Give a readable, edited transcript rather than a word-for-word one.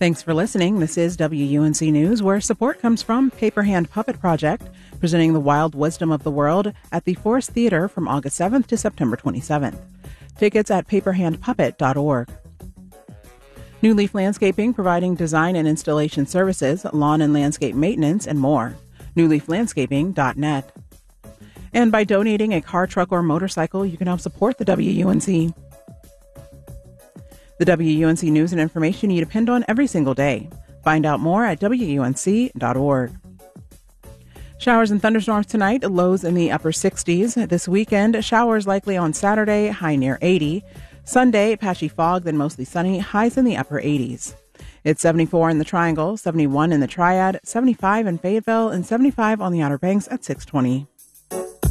Thanks for listening. This is WUNC News, where support comes from Paper Hand Puppet Project, presenting the wild wisdom of the world at the Forest Theater from August 7th to September 27th. Tickets at paperhandpuppet.org. New Leaf Landscaping, providing design and installation services, lawn and landscape maintenance, and more. newleaflandscaping.net. And by donating a car, truck, or motorcycle, you can help support the WUNC. The WUNC news and information you depend on every single day. Find out more at WUNC.org. Showers and thunderstorms tonight, lows in the upper 60s. This weekend, showers likely on Saturday, high near 80. Sunday, patchy fog, then mostly sunny, highs in the upper 80s. It's 74 in the Triangle, 71 in the Triad, 75 in Fayetteville, and 75 on the Outer Banks at 620.